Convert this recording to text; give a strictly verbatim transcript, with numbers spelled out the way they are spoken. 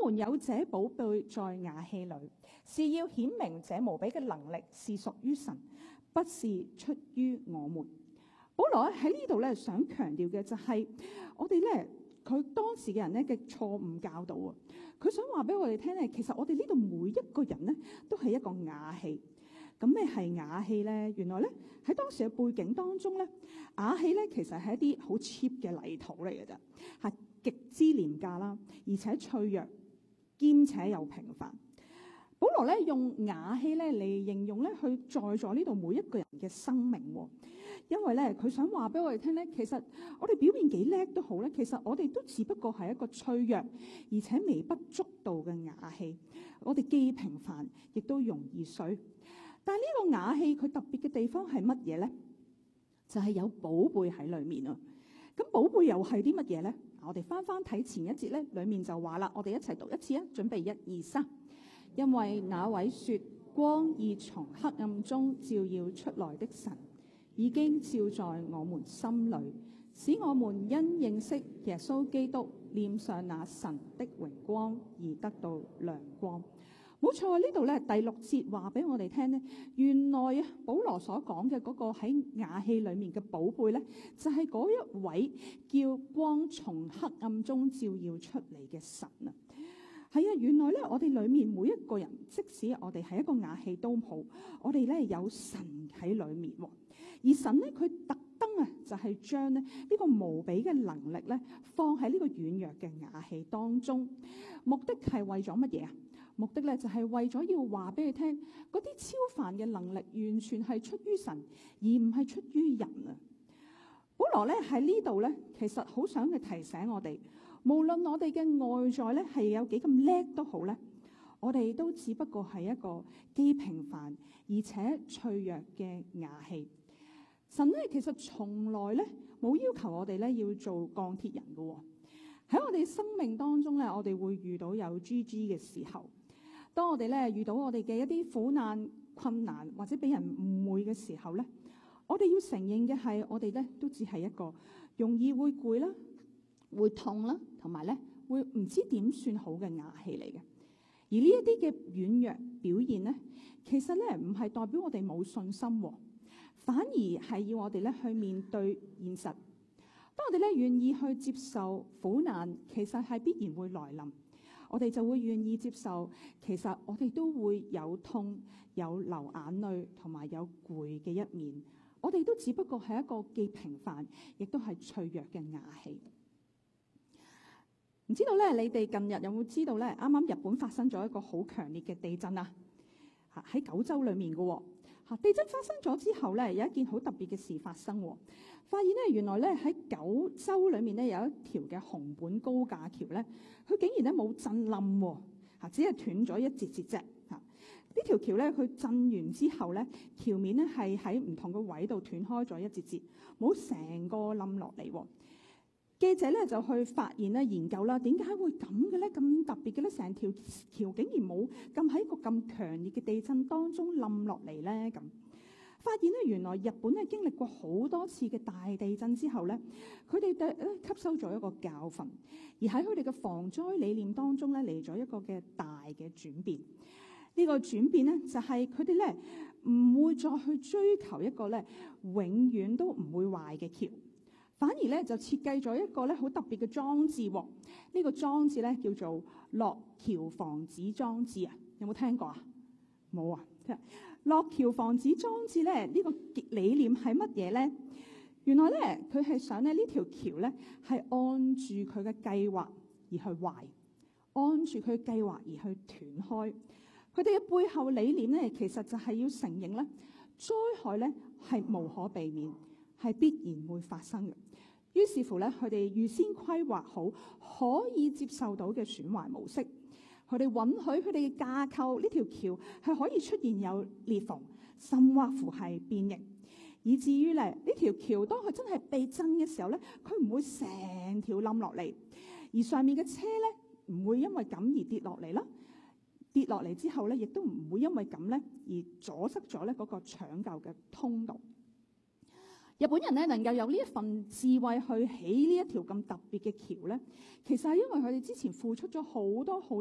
們有這寶貝在瓦器裏，是要顯明這無比嘅能力是屬於神，不是出於我們。保羅喺呢度咧想強調嘅就係我哋咧佢當時嘅人咧嘅錯誤教導啊！佢想話俾我哋聽咧，其實我哋呢度每一個人咧都係一個瓦器。咁咩係瓦器咧？原來咧喺當時嘅背景當中咧，瓦器咧其實係一啲好 cheap 嘅泥土嚟嘅啫，係極之廉價啦，而且脆弱兼且又平凡。保羅咧用瓦器咧嚟形容咧佢在座呢度每一個人嘅生命，因為咧佢想話俾我哋聽咧，其實我哋表面幾叻都好咧，其實我哋都只不過係一個脆弱而且微不足道嘅瓦器。我哋既平凡，亦都容易碎。但係呢個瓦器佢特別嘅地方係乜嘢咧？就係、是、有寶貝喺裏面啊！咁寶貝又係啲乜嘢咧？我哋翻翻睇前一節咧，裏面就話啦，我哋一齊讀一次啊！準備一二三。因為那位說光已從黑暗中照耀出來的神，已經照在我們心裏，使我們因認識耶穌基督臉上那神的榮光而得到亮光。冇錯，呢度咧第六節話俾我哋聽呢，原來啊保羅所講嘅嗰個喺瓦器裏面嘅寶貝咧，就係、是、嗰一位叫光從黑暗中照耀出嚟嘅神啊！係啊，原來咧，我哋裏面每一個人，即使我哋係一個瓦器都好，我哋咧有神喺裏面喎。而神咧，佢特登啊，就係將咧呢個無比嘅能力咧，放喺呢個軟弱嘅瓦器當中。目的係為咗乜嘢啊？目的咧就係為咗要話俾你聽，嗰啲超凡嘅能力完全係出於神，而唔係出於人啊。保羅咧喺呢度咧，其實好想去提醒我哋。無論我哋嘅外在咧係有幾咁叻都好咧，我哋都只不過係一個既平凡而且脆弱嘅瓦器。神咧其實從來咧冇要求我哋咧要做鋼鐵人嘅。喺我哋生命當中咧，我哋會遇到有 G G 嘅時候，當我哋咧遇到我哋嘅一啲苦難困難或者俾人誤會嘅時候咧，我哋要承認嘅係我哋咧都只係一個容易會攰啦，會痛啦，同埋咧會唔知點算好嘅瓦器嚟嘅。而呢一啲嘅軟弱表現咧，其實咧唔係代表我哋冇信心，反而係要我哋咧去面對現實。當我哋咧願意去接受苦難，其實係必然會來臨，我哋就會願意接受，其實我哋都會有痛、有流眼淚同埋有攰嘅一面。我哋都只不過係一個既平凡，亦都係脆弱嘅瓦器。唔知道咧，你哋近日有冇知道咧？啱啱日本發生咗一個好強烈嘅地震啊！嚇喺九州裡面嘅喎嚇，地震發生咗之後咧，有一件好特別嘅事發生喎。發現咧，原來咧喺九州裡面咧有一條嘅熊本高架橋咧，佢竟然咧冇震冧喎嚇，只係斷咗一節節啫嚇。呢條橋咧，佢震完之後咧，橋面咧係喺唔同嘅位度斷開咗一節節，冇成個冧落嚟喎。記者咧就去發現咧研究啦，點解會咁嘅咧？咁特別嘅咧，成條橋竟然冇咁喺一個咁強烈嘅地震當中冧落嚟咧？咁發現咧，原來日本咧經歷過好多次嘅大地震之後咧，佢哋誒吸收咗一個教訓，而喺佢哋嘅防災理念當中咧嚟咗一個嘅大嘅轉變。呢個轉變咧就係佢哋咧唔會再去追求一個咧永遠都唔會壞嘅橋。反而咧就設計咗一個咧好特別嘅裝置喎，呢個裝置咧叫做落橋防止裝置啊，有冇聽過啊？冇啊！落橋防止裝置咧呢個理念係乜嘢咧？原來咧佢係想咧呢條橋咧係按住佢嘅計劃而去壞，按住佢計劃而去斷開。佢哋嘅背後理念咧，其實就係要承認咧災害咧係無可避免，係必然會發生嘅。於是乎咧，佢哋預先規劃好可以接受到嘅損壞模式，佢哋允許佢哋嘅架構呢條橋係可以出現有裂縫，甚或乎係變形，以至於咧呢條橋當佢真係被震嘅時候咧，佢唔會成條冧落嚟，而上面嘅車咧唔會因為咁而跌落嚟啦。跌落嚟之後咧，亦都唔會因為咁咧而阻塞咗咧嗰個搶救嘅通道。日本人咧能夠有呢一份智慧去起呢一條咁特別嘅橋咧，其實係因為佢哋之前付出咗好多好